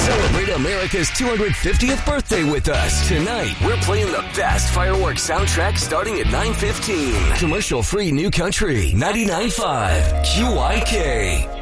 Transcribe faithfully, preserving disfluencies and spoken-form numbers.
Celebrate America's two hundred fiftieth birthday with us. Tonight, we're playing the best fireworks soundtrack starting at nine fifteen. Commercial-free New Country, ninety-nine point five Q I K.